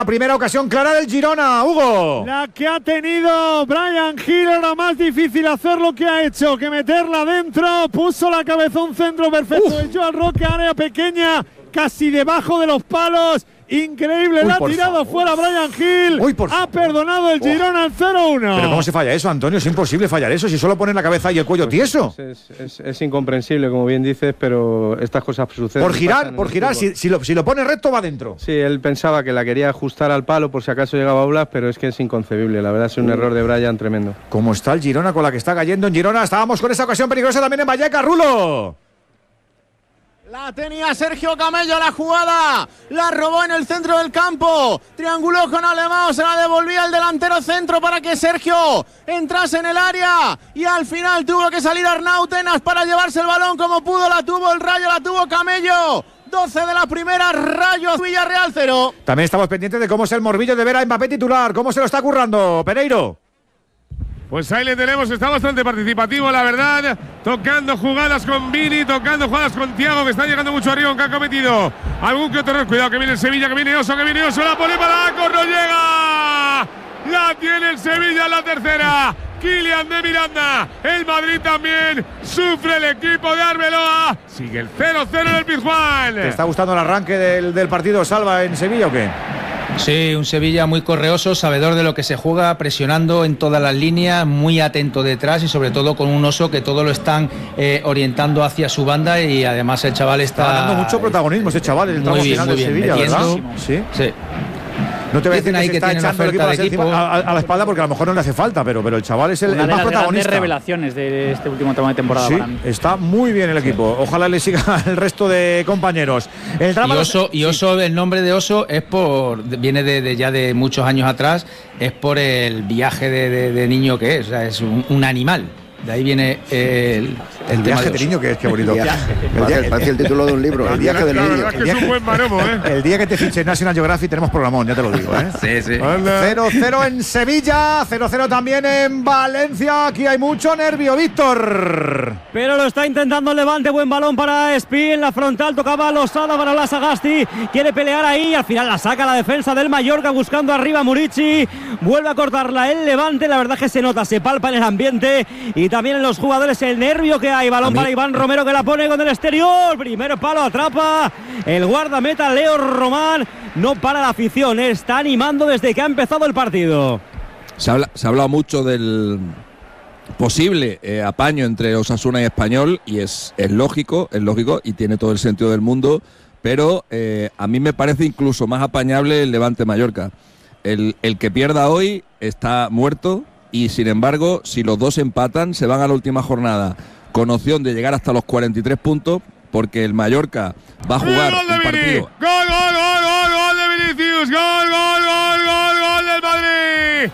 Primera ocasión clara del Girona, Hugo. La que ha tenido Bryan Gil, era más difícil hacer lo que ha hecho que meterla dentro. Puso la cabeza, un centro perfecto de Joan Roque, área pequeña, casi debajo de los palos. Increíble, la ha tirado fuera Bryan Gil. Ha perdonado el Girona al 0-1. Pero ¿cómo se falla eso, Antonio? Es imposible fallar eso si solo ponen la cabeza y el cuello tieso. Es incomprensible, como bien dices, pero estas cosas suceden. Por girar, si lo pone recto va dentro. Sí, él pensaba que la quería ajustar al palo por si acaso llegaba a Oblak, pero es que es inconcebible. La verdad es un error de Bryan tremendo. ¿Cómo está el Girona con la que está cayendo en Girona? Estábamos con esa ocasión peligrosa también en Vallecas, Rulo. La tenía Sergio Camello, la jugada, la robó en el centro del campo, trianguló con Alemão, se la devolvía el delantero centro para que Sergio entrase en el área y al final tuvo que salir Arnau Tenas para llevarse el balón como pudo, la tuvo el Rayo, la tuvo Camello. 12 de la primera, Rayo Villarreal 0. También estamos pendientes de cómo es el morbillo de ver a Mbappé titular, cómo se lo está currando, Pereiro. Pues ahí le tenemos, está bastante participativo, la verdad. Tocando jugadas con Vini, tocando jugadas con Thiago, que está llegando mucho arriba, que ha cometido algún que otro error. Cuidado, que viene el Sevilla, que viene Oso, la pone para Acor, no llega. La tiene el Sevilla en la tercera. Kylian de Miranda, el Madrid también. Sufre el equipo de Arbeloa. Sigue el 0-0 en el Pizjuán. ¿Te está gustando el arranque del partido, Salva, en Sevilla o qué? Sí, un Sevilla muy correoso, sabedor de lo que se juega, presionando en todas las líneas, muy atento detrás y sobre todo con un Oso que todo lo están orientando hacia su banda y además el chaval está dando mucho protagonismo ese chaval en el tramo final de Sevilla, ¿verdad? Sí. No te voy a decir que se está echando el equipo a la espalda porque a lo mejor no le hace falta, pero el chaval es el más protagonista. Una de las grandes revelaciones de este último tramo de temporada para mí. Está muy bien el equipo. Ojalá le siga el resto de compañeros. Y Oso, el nombre de Oso viene de ya de muchos años atrás, es por el viaje de niño que es, o sea, es un animal. De ahí viene el viaje de niño, que es que bonito. Parece el título de un libro. El viaje del niño. Es un buen maromo, El día que te fiche National Geographic tenemos programón, ya te lo digo, Sí. 0-0 en Sevilla, 0-0 también en Valencia. Aquí hay mucho nervio, Víctor. Pero lo está intentando el Levante. Buen balón para Espí en la frontal. Tocaba Losada para Blas Sagasti. Quiere pelear ahí. Al final la saca la defensa del Mallorca buscando arriba a Murici. Vuelve a cortarla el Levante. La verdad que se nota, se palpa en el ambiente y también en los jugadores el nervio que hay. Balón para Iván Romero, que la pone con el exterior. Primer palo, atrapa el guardameta Leo Román. No para la afición, está animando desde que ha empezado el partido. Se ha hablado mucho del posible apaño entre Osasuna y Español y es lógico y tiene todo el sentido del mundo, pero a mí me parece incluso más apañable el Levante Mallorca. El que pierda hoy está muerto. Y sin embargo, si los dos empatan, se van a la última jornada con opción de llegar hasta los 43 puntos, porque el Mallorca va a jugar un partido. ¡Gol de Vinicius! ¡Gol del Madrid!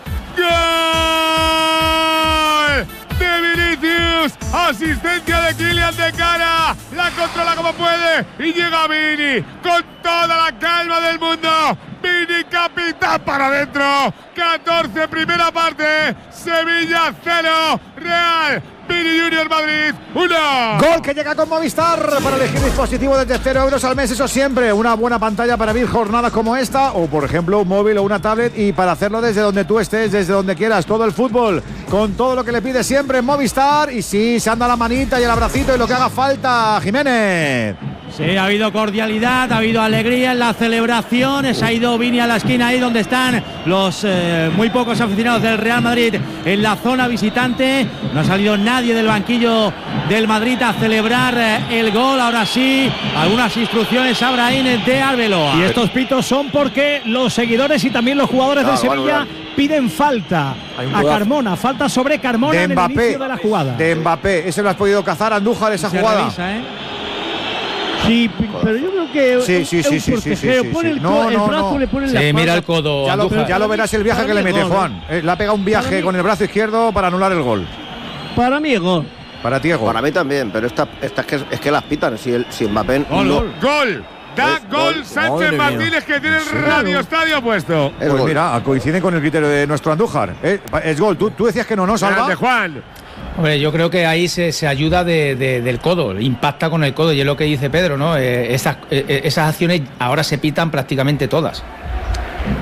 ¡Gol de Vinicius! Asistencia de Kylian de cara, la controla como puede y llega Vini con toda la calma del mundo. Vini, capitán, para adentro. 14, primera parte. Sevilla 0, Real Vini Junior Madrid 1. Gol que llega con Movistar para elegir dispositivo desde 0 euros al mes. Eso siempre una buena pantalla para vivir jornadas como esta, o por ejemplo un móvil o una tablet, y para hacerlo desde donde tú estés, desde donde quieras. Todo el fútbol con todo lo que le pide siempre en Movistar. Y sí, se anda la manita y el abracito y lo que haga falta, Jiménez. Sí, ha habido cordialidad, ha habido alegría en la celebración. Se ha ido Vini a la esquina ahí donde están los muy pocos aficionados del Real Madrid en la zona visitante. No ha salido nadie del banquillo del Madrid a celebrar el gol. Ahora sí, algunas instrucciones a Brahim de Arbeloa. Y estos pitos son porque los seguidores y también los jugadores de Sevilla piden falta a Carmona, falta sobre Carmona de en Mbappé, el inicio de la jugada. De Mbappé, ese lo has podido cazar, Andújar, esa jugada. Revisa, Sí, pero yo creo que sí. Pone el brazo, le pone la espalda. Mira el codo. Ya lo verás el viaje que le mete, Juan. Le ha pegado un viaje con el brazo izquierdo para anular el gol. Para mí es gol. Para ti es gol. Para mí también, pero esta es que las pitan. Si Mbappé Gol. Da gol Sánchez Martínez, que tiene el Radio Estadio puesto. Pues mira, coincide con el criterio de nuestro Andújar. Es gol. Tú decías que no, Salva. De Juan. Hombre, yo creo que ahí se ayuda del codo, impacta con el codo, y es lo que dice Pedro, ¿no? Esas acciones ahora se pitan prácticamente todas.